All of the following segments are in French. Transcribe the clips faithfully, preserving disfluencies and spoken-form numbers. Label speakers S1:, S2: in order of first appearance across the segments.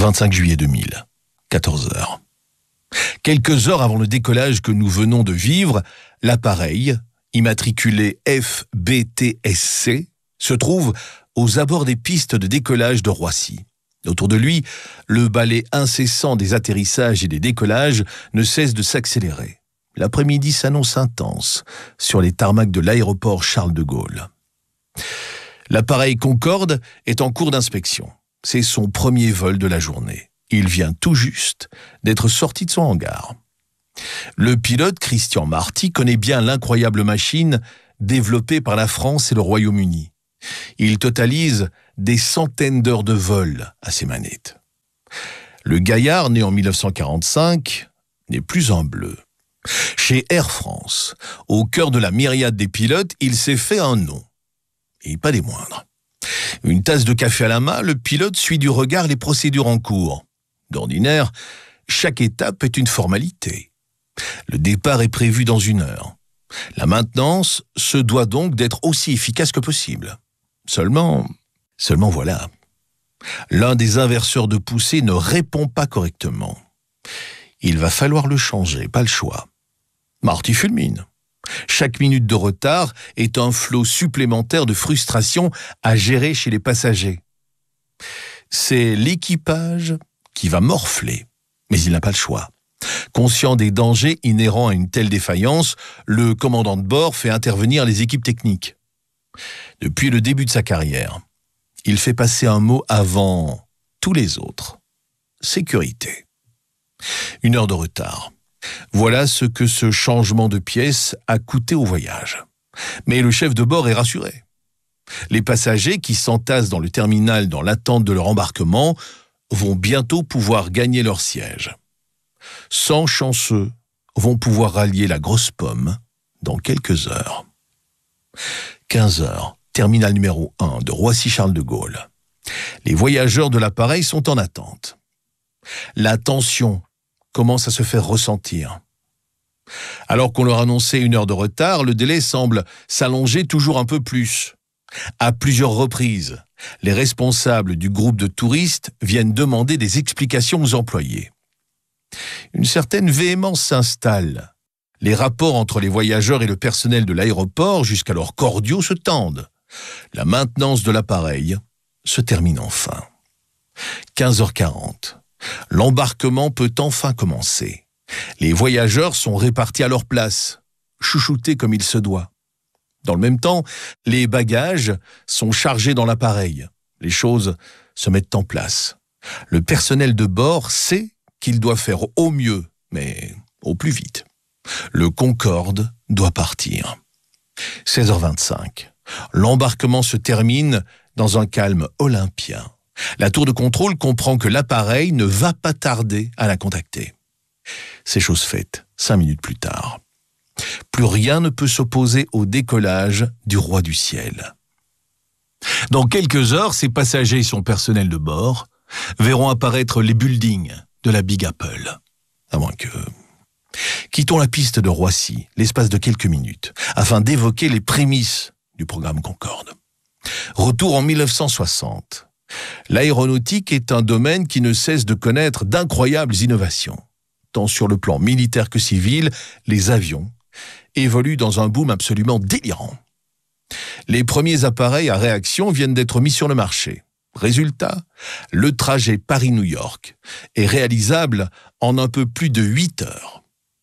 S1: vingt-cinq juillet deux mille, quatorze heures. Quelques heures avant le décollage que nous venons de vivre, l'appareil, immatriculé F B T S C, se trouve aux abords des pistes de décollage de Roissy. Autour de lui, le balai incessant des atterrissages et des décollages ne cesse de s'accélérer. L'après-midi s'annonce intense sur les tarmacs de l'aéroport Charles de Gaulle. L'appareil Concorde est en cours d'inspection. C'est son premier vol de la journée. Il vient tout juste d'être sorti de son hangar. Le pilote Christian Marty connaît bien l'incroyable machine développée par la France et le Royaume-Uni. Il totalise des centaines d'heures de vol à ses manettes. Le gaillard, né en mille neuf cent quarante-cinq, n'est plus un bleu. Chez Air France, au cœur de la myriade des pilotes, il s'est fait un nom. Et pas des moindres. Une tasse de café à la main, le pilote suit du regard les procédures en cours. D'ordinaire, chaque étape est une formalité. Le départ est prévu dans une heure. La maintenance se doit donc d'être aussi efficace que possible. Seulement, seulement voilà. L'un des inverseurs de poussée ne répond pas correctement. Il va falloir le changer, pas le choix. Marty fulmine. Chaque minute de retard est un flot supplémentaire de frustration à gérer chez les passagers. C'est l'équipage qui va morfler, mais il n'a pas le choix. Conscient des dangers inhérents à une telle défaillance, le commandant de bord fait intervenir les équipes techniques. Depuis le début de sa carrière, il fait passer un mot avant tous les autres. Sécurité. Une heure de retard. Voilà ce que ce changement de pièce a coûté au voyage. Mais le chef de bord est rassuré. Les passagers qui s'entassent dans le terminal dans l'attente de leur embarquement vont bientôt pouvoir gagner leur siège. cent chanceux vont pouvoir rallier la grosse pomme dans quelques heures. quinze heures, terminal numéro un de Roissy-Charles de Gaulle. Les voyageurs de l'appareil sont en attente. La tension commence à se faire ressentir. Alors qu'on leur annonçait une heure de retard, le délai semble s'allonger toujours un peu plus. À plusieurs reprises, les responsables du groupe de touristes viennent demander des explications aux employés. Une certaine véhémence s'installe. Les rapports entre les voyageurs et le personnel de l'aéroport, jusqu'alors cordiaux, se tendent. La maintenance de l'appareil se termine enfin. quinze heures quarante. L'embarquement peut enfin commencer. Les voyageurs sont répartis à leur place, chouchoutés comme il se doit. Dans le même temps, les bagages sont chargés dans l'appareil. Les choses se mettent en place. Le personnel de bord sait qu'il doit faire au mieux, mais au plus vite. Le Concorde doit partir. seize heures vingt-cinq. L'embarquement se termine dans un calme olympien. La tour de contrôle comprend que l'appareil ne va pas tarder à la contacter. C'est chose faite, cinq minutes plus tard. Plus rien ne peut s'opposer au décollage du roi du ciel. Dans quelques heures, ses passagers et son personnel de bord verront apparaître les buildings de la Big Apple. À moins que... Quittons la piste de Roissy, l'espace de quelques minutes, afin d'évoquer les prémices du programme Concorde. Retour en mille neuf cent soixante. L'aéronautique est un domaine qui ne cesse de connaître d'incroyables innovations. Tant sur le plan militaire que civil, les avions évoluent dans un boom absolument délirant. Les premiers appareils à réaction viennent d'être mis sur le marché. Résultat, le trajet Paris-New York est réalisable en un peu plus de huit heures.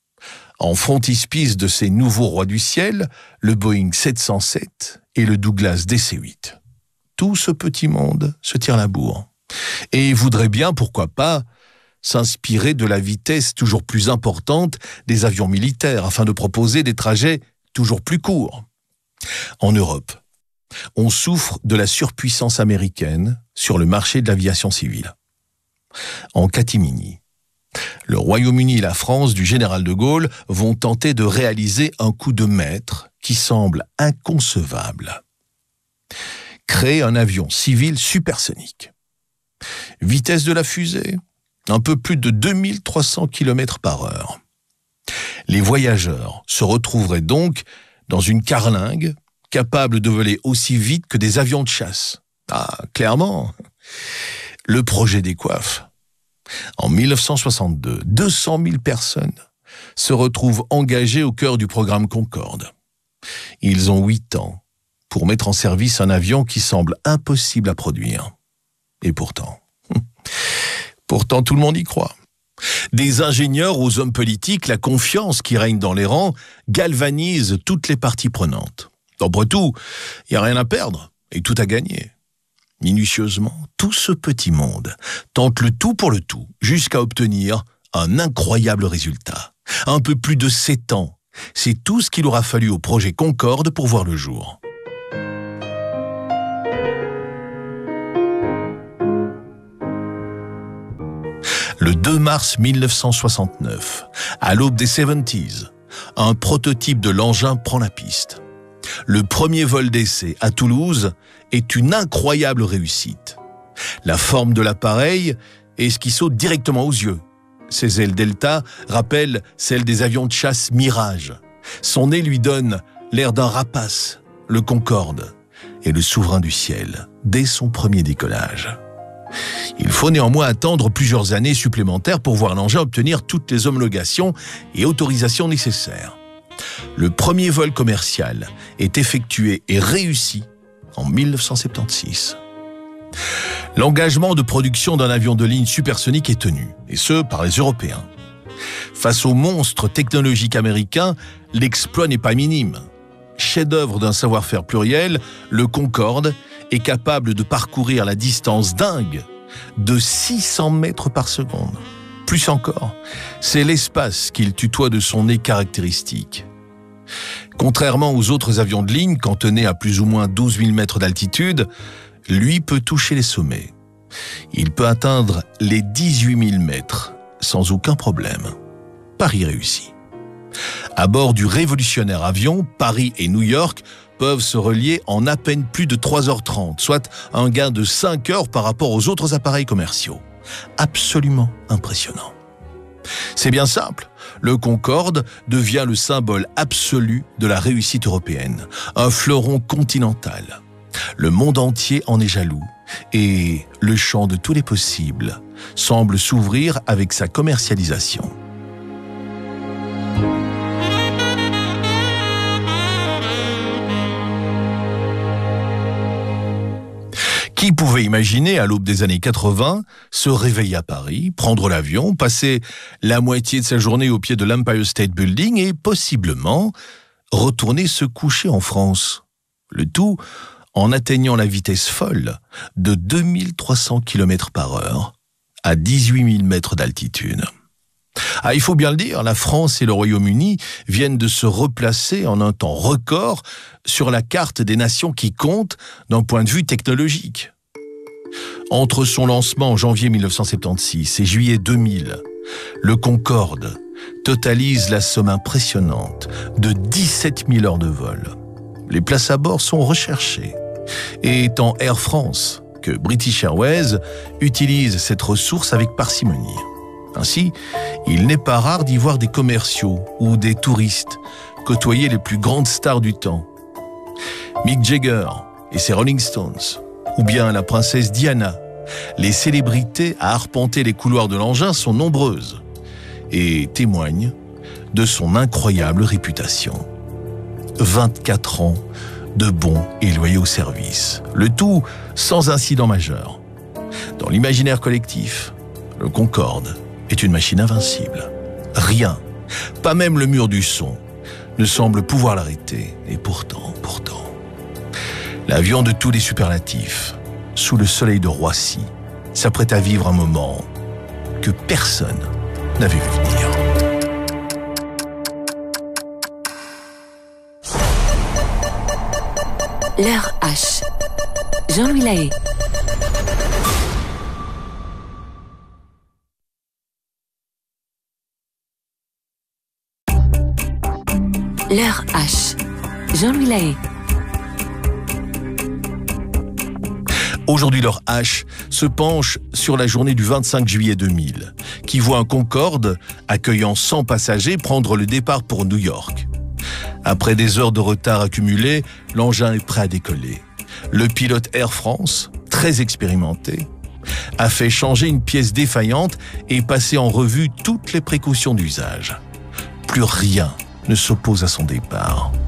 S1: En frontispice de ces nouveaux rois du ciel, le Boeing sept cent sept et le Douglas D C huit. Tout ce petit monde se tire la bourre et voudrait bien, pourquoi pas, s'inspirer de la vitesse toujours plus importante des avions militaires afin de proposer des trajets toujours plus courts. En Europe, on souffre de la surpuissance américaine sur le marché de l'aviation civile. En catimini, le Royaume-Uni et la France du général de Gaulle vont tenter de réaliser un coup de maître qui semble inconcevable. Créer un avion civil supersonique. Vitesse de la fusée, un peu plus de deux mille trois cents kilomètres par heure. Les voyageurs se retrouveraient donc dans une carlingue capable de voler aussi vite que des avions de chasse. Ah, clairement, le projet décoiffe. En mille neuf cent soixante-deux, deux cent mille personnes se retrouvent engagées au cœur du programme Concorde. Ils ont huit ans pour mettre en service un avion qui semble impossible à produire. Et pourtant, pourtant tout le monde y croit. Des ingénieurs aux hommes politiques, la confiance qui règne dans les rangs galvanise toutes les parties prenantes. Après tout, il n'y a rien à perdre et tout à gagner. Minutieusement, tout ce petit monde tente le tout pour le tout jusqu'à obtenir un incroyable résultat. Un peu plus de sept ans, c'est tout ce qu'il aura fallu au projet Concorde pour voir le jour. Le deux mars mille neuf cent soixante-neuf, à l'aube des soixante-dix, un prototype de l'engin prend la piste. Le premier vol d'essai à Toulouse est une incroyable réussite. La forme de l'appareil est ce qui saute directement aux yeux. Ses ailes delta rappellent celles des avions de chasse Mirage. Son nez lui donne l'air d'un rapace, le Concorde, est le souverain du ciel dès son premier décollage. Il faut néanmoins attendre plusieurs années supplémentaires pour voir l'engin obtenir toutes les homologations et autorisations nécessaires. Le premier vol commercial est effectué et réussi en mille neuf cent soixante-seize. L'engagement de production d'un avion de ligne supersonique est tenu, et ce, par les Européens. Face au monstre technologique américain, l'exploit n'est pas minime. Chef-d'œuvre d'un savoir-faire pluriel, le Concorde est capable de parcourir la distance dingue de six cents mètres par seconde. Plus encore, c'est l'espace qu'il tutoie de son nez caractéristique. Contrairement aux autres avions de ligne, cantonnés à plus ou moins douze mille mètres d'altitude, lui peut toucher les sommets. Il peut atteindre les dix-huit mille mètres sans aucun problème. Pari réussi. À bord du révolutionnaire avion, Paris et New York peuvent se relier en à peine plus de trois heures trente, soit un gain de cinq heures par rapport aux autres appareils commerciaux. Absolument impressionnant. C'est bien simple, le Concorde devient le symbole absolu de la réussite européenne, un fleuron continental. Le monde entier en est jaloux et le champ de tous les possibles semble s'ouvrir avec sa commercialisation. Qui pouvait imaginer, à l'aube des années quatre-vingts, se réveiller à Paris, prendre l'avion, passer la moitié de sa journée au pied de l'Empire State Building et possiblement retourner se coucher en France. Le tout en atteignant la vitesse folle de deux mille trois cents kilomètres par heure à dix-huit mille mètres d'altitude. Ah, il faut bien le dire, la France et le Royaume-Uni viennent de se replacer en un temps record sur la carte des nations qui comptent d'un point de vue technologique. Entre son lancement en janvier mille neuf cent soixante-seize et juillet deux mille, le Concorde totalise la somme impressionnante de dix-sept mille heures de vol. Les places à bord sont recherchées. Et tant Air France que British Airways utilisent cette ressource avec parcimonie. Ainsi, il n'est pas rare d'y voir des commerciaux ou des touristes côtoyer les plus grandes stars du temps. Mick Jagger et ses Rolling Stones, ou bien la princesse Diana. Les célébrités à arpenter les couloirs de l'engin sont nombreuses et témoignent de son incroyable réputation. vingt-quatre ans de bons et loyaux services, le tout sans incident majeur. Dans l'imaginaire collectif, le Concorde est une machine invincible. Rien, pas même le mur du son, ne semble pouvoir l'arrêter. Et pourtant, pourtant, l'avion de tous les superlatifs, sous le soleil de Roissy, s'apprête à vivre un moment que personne n'avait vu venir.
S2: L'heure H. Jean-Louis Lahaye. L'heure H. Jean-Louis Lahaye.
S1: Aujourd'hui, l'heure H se penche sur la journée du vingt-cinq juillet deux mille, qui voit un Concorde accueillant cent passagers prendre le départ pour New York. Après des heures de retard accumulées, l'engin est prêt à décoller. Le pilote Air France, très expérimenté, a fait changer une pièce défaillante et passer en revue toutes les précautions d'usage. Plus rien ne s'oppose à son départ.